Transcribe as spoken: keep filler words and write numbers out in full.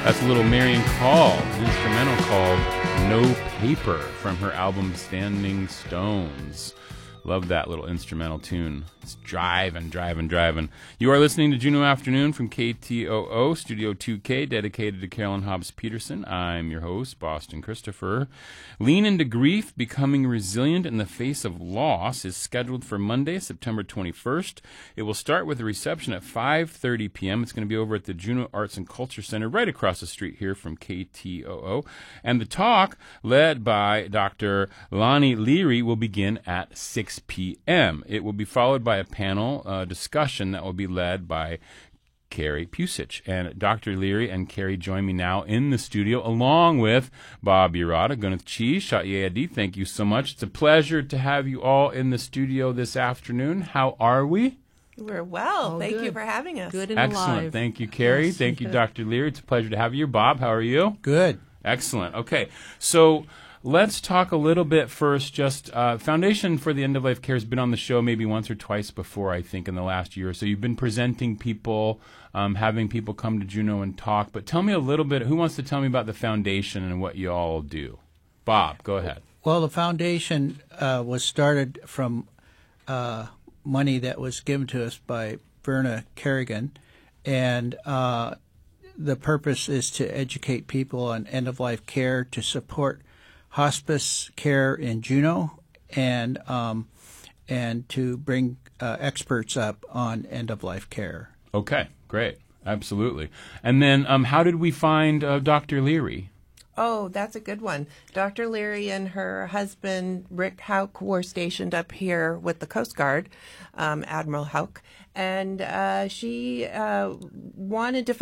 That's a little Marian Call, an instrumental called No Paper from her album Standing Stones. Love that little instrumental tune. It's driving, driving, driving. You are listening to Juneau Afternoon from K T O O, Studio two K, dedicated to Carolyn Hobbs Peterson. I'm your host, Boston Christopher. Lean into Grief, Becoming Resilient in the Face of Loss is scheduled for Monday, September twenty-first. It will start with a reception at five thirty p.m. It's going to be over at the Juneau Arts and Culture Center right across the street here from K T O O. And the talk, led by Doctor Lonnie Leary, will begin at six p.m. It will be followed by a panel uh, discussion that will be led by Carrie Pusich. And Doctor Leary and Carrie join me now in the studio, along with Bob Urata, Gunneth Chi, Shatyadi. Thank you so much. It's a pleasure to have you all in the studio this afternoon. How are we? We're well. Oh, Thank good. you for having us. Good and Excellent. alive. Thank you, Carrie. Yes. Thank you, Doctor Leary. It's a pleasure to have you. Bob, how are you? Good. Excellent. Okay. So let's talk a little bit first. Just uh, Foundation for the End of Life Care has been on the show maybe once or twice before, I think, in the last year or so. You've been presenting people, um, having people come to Juneau and talk. But tell me a little bit, who wants to tell me about the foundation and what you all do? Bob, go ahead. Well, the foundation uh, was started from uh, money that was given to us by Verna Kerrigan, and uh, the purpose is to educate people on end-of-life care, to support hospice care in Juneau, and um, and to bring uh, experts up on end-of-life care. Okay, great. Absolutely. And then um, how did we find uh, Doctor Leary? Oh, that's a good one. Doctor Leary and her husband, Rick Hauk, were stationed up here with the Coast Guard, um, Admiral Hauk, and uh, she uh, wanted to